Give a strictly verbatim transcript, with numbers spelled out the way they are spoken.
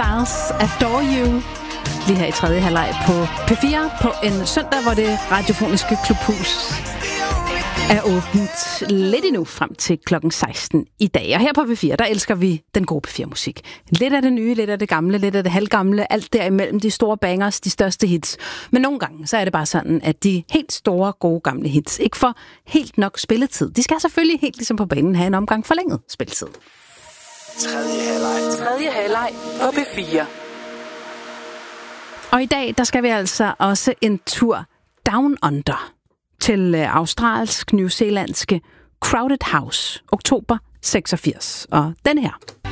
Styles, Adore You. Lige her i tredje halvleg på P fire på en søndag, hvor det radiofoniske klubhus er åbent lidt endnu frem til klokken seksten i dag. Og her på P fire, der elsker vi den gode P fire-musik. Lidt af det nye, lidt af det gamle, lidt af det halvgamle, alt derimellem de store bangers, de største hits. Men nogle gange, så er det bare sådan, at de helt store, gode gamle hits ikke får helt nok spilletid. De skal selvfølgelig helt ligesom på banen have en omgang forlænget spilletid. Tredje halvleg. Tredje halvleg på P fire. Og i dag, der skal vi altså også en tur down under til australsk-newzealandske Crowded House, oktober seksogfirs. Og den her.